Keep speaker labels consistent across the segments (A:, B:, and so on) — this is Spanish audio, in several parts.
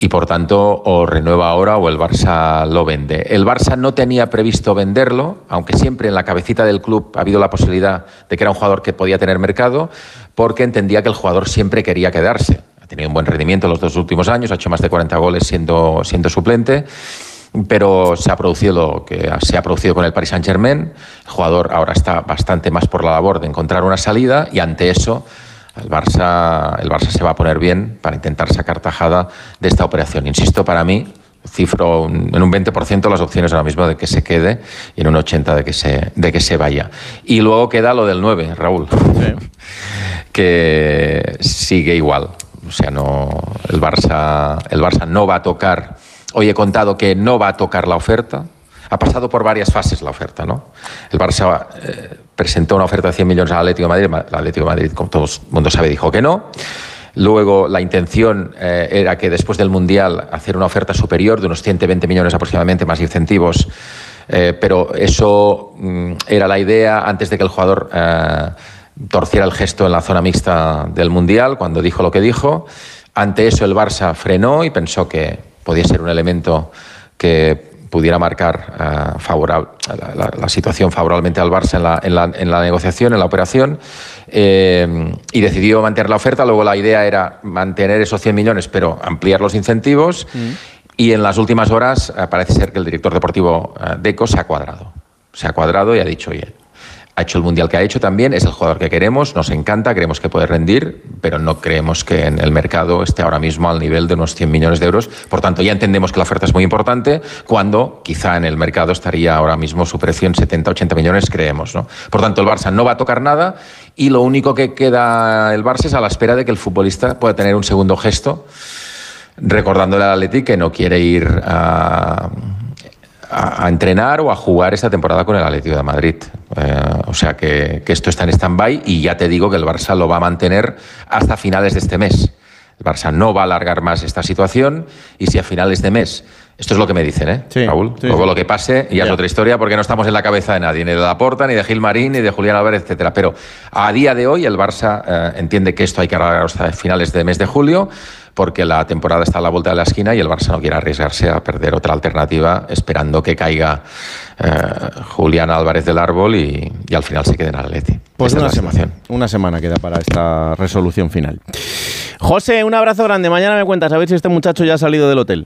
A: y por tanto o renueva ahora o el Barça lo vende. El Barça no tenía previsto venderlo, aunque siempre en la cabecita del club ha habido la posibilidad de que era un jugador que podía tener mercado, porque entendía que el jugador siempre quería quedarse. Ha tenido un buen rendimiento los 2 últimos años, ha hecho más de 40 goles siendo suplente, pero se ha producido lo que se ha producido con el Paris Saint-Germain. El jugador ahora está bastante más por la labor de encontrar una salida y ante eso el Barça se va a poner bien para intentar sacar tajada de esta operación. Insisto, para mí, cifro en un 20% las opciones ahora mismo de que se quede y en un 80% de que se vaya. Y luego queda lo del 9, Raúl, sí, que sigue igual. O sea, el Barça no va a tocar. Hoy he contado que no va a tocar la oferta. Ha pasado por varias fases la oferta, ¿no? El Barça presentó una oferta de 100 millones al Atlético de Madrid. El Atlético de Madrid, como todo el mundo sabe, dijo que no. Luego la intención era que después del Mundial hacer una oferta superior de unos 120 millones aproximadamente, más incentivos. Pero eso era la idea antes de que el jugador torciera el gesto en la zona mixta del Mundial, cuando dijo lo que dijo. Ante eso el Barça frenó y pensó que podía ser un elemento que pudiera marcar la situación favorablemente al Barça en la negociación, en la operación, y decidió mantener la oferta. Luego la idea era mantener esos 100 millones, pero ampliar los incentivos. Y en las últimas horas parece ser que el director deportivo Deco se ha cuadrado y ha dicho, oye, ha hecho el Mundial que ha hecho también, es el jugador que queremos, nos encanta, creemos que puede rendir, pero no creemos que en el mercado esté ahora mismo al nivel de unos 100 millones de euros. Por tanto, ya entendemos que la oferta es muy importante, cuando quizá en el mercado estaría ahora mismo su precio en 70, 80 millones, creemos, ¿no? Por tanto, el Barça no va a tocar nada y lo único que queda el Barça es a la espera de que el futbolista pueda tener un segundo gesto, recordándole al Atleti que no quiere ir a entrenar o a jugar esta temporada con el Atlético de Madrid. O sea que esto está en stand-by y ya te digo que el Barça lo va a mantener hasta finales de este mes. El Barça no va a alargar más esta situación y si a finales de mes, esto es lo que me dicen, sí, Raúl, sí, luego lo que pase ya es otra historia porque no estamos en la cabeza de nadie, ni de Laporta, ni de Gilmarín, ni de Julián Álvarez, etcétera. Pero a día de hoy el Barça entiende que esto hay que alargar hasta finales de mes de julio, porque la temporada está a la vuelta de la esquina y el Barça no quiere arriesgarse a perder otra alternativa esperando que caiga Julián Álvarez del árbol y al final se quede en el Atleti.
B: Pues una semana queda para esta resolución final. José, un abrazo grande. Mañana me cuentas a ver si este muchacho ya ha salido del hotel.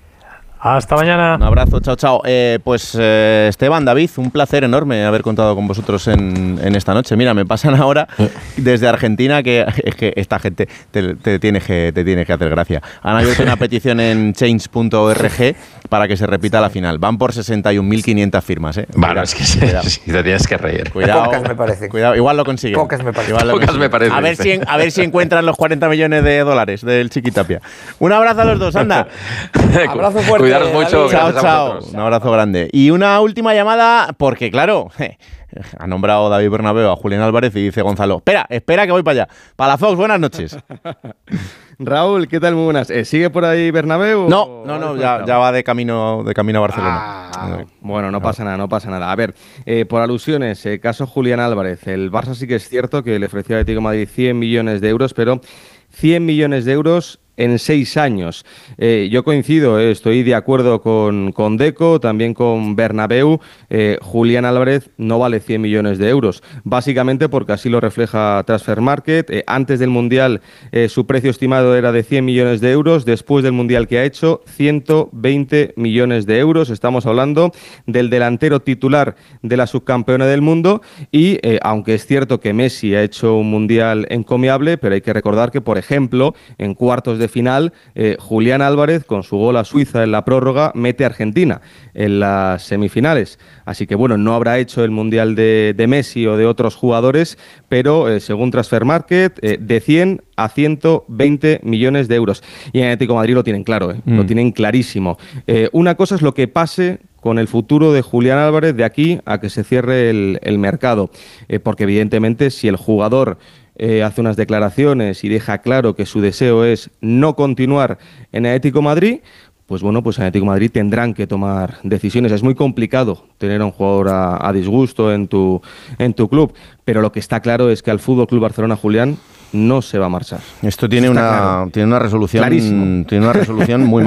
C: Hasta mañana.
B: Un abrazo, chao, chao. Esteban, David, un placer enorme haber contado con vosotros en esta noche. Mira, me pasan ahora desde Argentina que esta gente te tiene que hacer gracia. Han abierto una petición en change.org para que se repita la final. Van por 61.500 firmas, ¿eh?
A: Vale, es que sí, te tienes que reír.
B: Cuidado,
D: pocas me parecen.
B: Cuidado, igual lo consiguen.
D: Pocas me parecen.
A: Pocas me parecen.
B: A ver si encuentran los 40 millones de dólares del Chiquitapia. Un abrazo a los dos, anda.
D: Abrazo fuerte.
A: Cuidaros mucho.
B: Chao, chao. Un abrazo grande. Y una última llamada, porque claro, ha nombrado David Bernabéu a Julián Álvarez y dice Gonzalo, espera que voy para allá. Palafox, buenas noches.
E: Raúl, ¿qué tal? Muy buenas. ¿Sigue por ahí Bernabéu?
B: No, ya va de camino a Barcelona.
E: Bueno, no pasa nada. A ver, por alusiones, caso Julián Álvarez. El Barça sí que es cierto que le ofreció al Atlético de Madrid 100 millones de euros, pero 100 millones de euros en 6 años. Yo coincido, estoy de acuerdo con Deco, también con Bernabéu. Julián Álvarez no vale 100 millones de euros, básicamente porque así lo refleja Transfermarkt. Antes del Mundial su precio estimado era de 100 millones de euros, después del Mundial que ha hecho, 120 millones de euros. Estamos hablando del delantero titular de la subcampeona del mundo y aunque es cierto que Messi ha hecho un Mundial encomiable, pero hay que recordar que, por ejemplo, en cuartos de final, Julián Álvarez, con su gol a Suiza en la prórroga, mete a Argentina en las semifinales. Así que, bueno, no habrá hecho el Mundial de Messi o de otros jugadores, pero según Transfermarkt, de 100 a 120 millones de euros. Y en Atlético de Madrid lo tienen claro, lo tienen clarísimo. Una cosa es lo que pase con el futuro de Julián Álvarez de aquí a que se cierre el mercado, porque evidentemente si el jugador hace unas declaraciones y deja claro que su deseo es no continuar en Atlético de Madrid, pues bueno, pues en Atlético de Madrid tendrán que tomar decisiones. Es muy complicado tener a un jugador a disgusto en tu club, pero lo que está claro es que al Fútbol Club Barcelona, Julián, no se va a marchar.
B: Esto tiene una resolución muy